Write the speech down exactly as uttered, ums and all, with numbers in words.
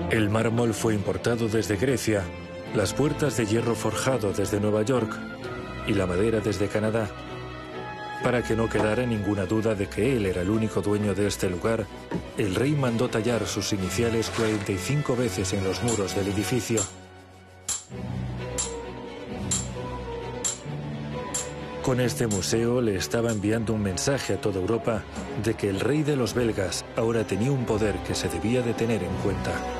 El mármol fue importado desde Grecia, las puertas de hierro forjado desde Nueva York y la madera desde Canadá. Para que no quedara ninguna duda de que él era el único dueño de este lugar, el rey mandó tallar sus iniciales cuarenta y cinco veces en los muros del edificio. Con este museo le estaba enviando un mensaje a toda Europa de que el rey de los belgas ahora tenía un poder que se debía de tener en cuenta.